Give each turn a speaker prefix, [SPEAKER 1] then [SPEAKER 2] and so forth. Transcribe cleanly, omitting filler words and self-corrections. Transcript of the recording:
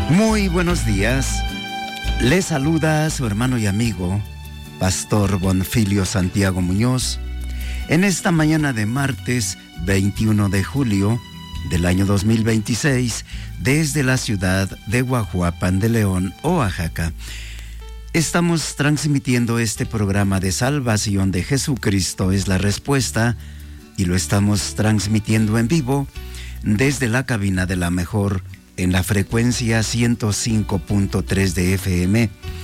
[SPEAKER 1] Muy buenos días. Les saluda su hermano y amigo, Pastor Bonfilio Santiago Muñoz, en esta mañana de martes 21 de julio del año 2026, desde la ciudad de Guajuapan de León, Oaxaca. Estamos transmitiendo este programa de salvación de Jesucristo es la respuesta, y lo estamos transmitiendo en vivo desde la cabina de la mejor en la frecuencia 105.3 de FM